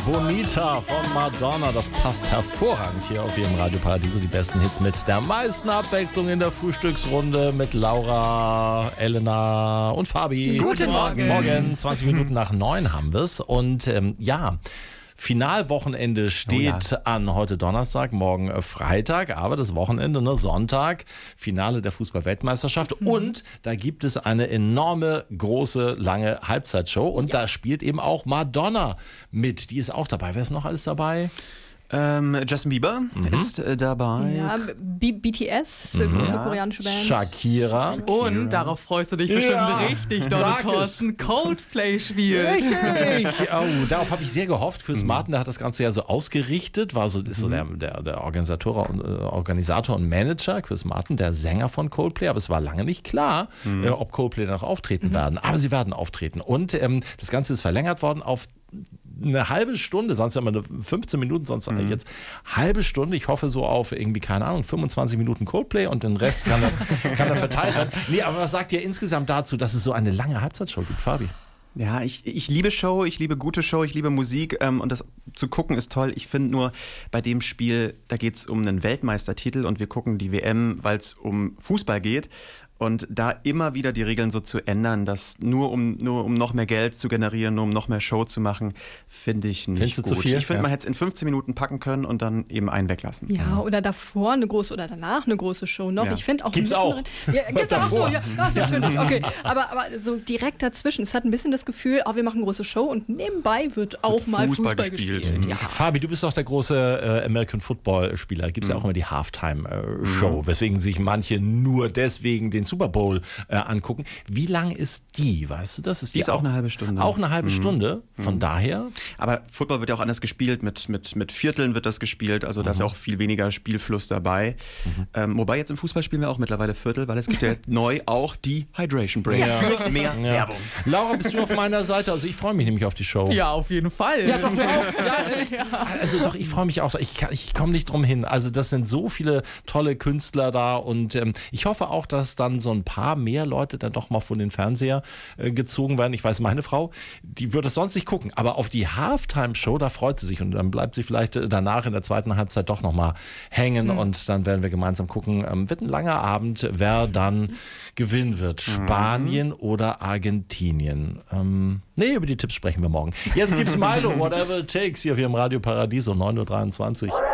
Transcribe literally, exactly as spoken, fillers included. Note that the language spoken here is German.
Bonita von Madonna. Das passt hervorragend hier auf Ihrem Radio Paradiso. Die besten Hits mit der meisten Abwechslung in der Frühstücksrunde mit Laura, Elena und Fabi. Guten Morgen. Morgen, zwanzig Minuten nach neun haben wir es. Und ähm, ja... Finalwochenende steht oh ja. an, heute Donnerstag, morgen Freitag, aber das Wochenende, ne, Sonntag, Finale der Fußball-Weltmeisterschaft mhm. und da gibt es eine enorme, große, lange Halbzeitshow und ja. da spielt eben auch Madonna mit, die ist auch dabei. Wer ist noch alles dabei? Ähm, Justin Bieber mhm. ist äh, dabei. Ja, B- BTS, mhm. große ja. koreanische Band. Shakira. Und darauf freust du dich bestimmt ja. richtig, Donald Thorsten. Coldplay spielt. Richtig. Oh, darauf habe ich sehr gehofft. Chris mhm. Martin, der hat das Ganze ja so ausgerichtet, war so, ist so der, der, der Organisator, und, äh, Organisator und Manager, Chris Martin, der Sänger von Coldplay. Aber es war lange nicht klar, mhm. äh, ob Coldplay noch auftreten mhm. werden. Aber sie werden auftreten. Und ähm, das Ganze ist verlängert worden auf eine halbe Stunde, sonst immer eine fünfzehn Minuten, sonst mhm. jetzt halbe Stunde. Ich hoffe so auf irgendwie, keine Ahnung, fünfundzwanzig Minuten Coldplay und den Rest kann er, kann er verteilt werden. Nee, aber was sagt ihr insgesamt dazu, dass es so eine lange Halbzeitshow gibt, Fabi? Ja, ich, ich liebe Show, ich liebe gute Show, ich liebe Musik ähm, und das zu gucken ist toll. Ich finde nur, bei dem Spiel, da geht es um einen Weltmeistertitel und wir gucken die W M, weil es um Fußball geht. Und da immer wieder die Regeln so zu ändern, dass nur um, nur um noch mehr Geld zu generieren, nur um noch mehr Show zu machen, finde ich nicht Findest gut. Du zu viel? Ich finde, ja. man hätte es in fünfzehn Minuten packen können und dann eben einen weglassen. Ja, oder davor eine große oder danach eine große Show noch. Ja. Ich finde auch Gibt's auch. Ja, gibt's auch so, ja, ja, natürlich. Okay, aber, aber so direkt dazwischen. Es hat ein bisschen das Gefühl, oh, wir machen eine große Show und nebenbei wird auch wird mal Fußball, Fußball gespielt. gespielt. Mhm. Ja. Fabi, du bist doch der große äh, American Football Spieler. Gibt es mhm. ja auch immer die Halftime äh, Show, mhm. weswegen sich manche nur deswegen den Super Bowl äh, angucken. Wie lang ist die? Weißt du, das ist die, die ist auch, auch eine halbe Stunde. Auch eine halbe mhm. Stunde. Von mhm. daher. Aber Football wird ja auch anders gespielt. Mit, mit, mit Vierteln wird das gespielt. Also mhm. da ist ja auch viel weniger Spielfluss dabei. Mhm. Ähm, wobei jetzt im Fußball spielen wir auch mittlerweile Viertel, weil es gibt ja neu auch die Hydration Break. Ja. Für mehr ja. Werbung. Laura, bist du auf meiner Seite? Also ich freue mich nämlich auf die Show. Ja, auf jeden Fall. Ja, doch, du auch. Ja, ja. Also doch, ich freue mich auch. Ich, ich komme nicht drum hin. Also das sind so viele tolle Künstler da und ähm, ich hoffe auch, dass dann so ein paar mehr Leute dann doch mal von den Fernseher äh, gezogen werden. Ich weiß, meine Frau, die würde es sonst nicht gucken, aber auf die Halftime-Show, da freut sie sich und dann bleibt sie vielleicht danach in der zweiten Halbzeit doch nochmal hängen mhm. und dann werden wir gemeinsam gucken, ähm, wird ein langer Abend, wer dann gewinnen wird. Spanien mhm. oder Argentinien? Ähm, nee, über die Tipps sprechen wir morgen. Jetzt gibt's Milo, Whatever It Takes, hier auf Ihrem Radio Paradiso, neun Uhr dreiundzwanzig.